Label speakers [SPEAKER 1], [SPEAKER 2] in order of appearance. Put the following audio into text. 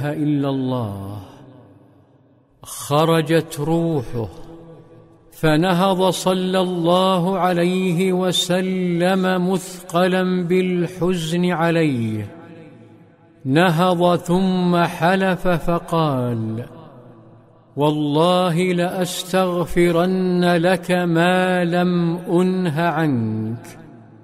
[SPEAKER 1] إلا الله. خرجت روحه فنهض صلى الله عليه وسلم مثقلا بالحزن عليه. نهض ثم حلف فقال: والله لأستغفرن لك ما لم أنه عنك.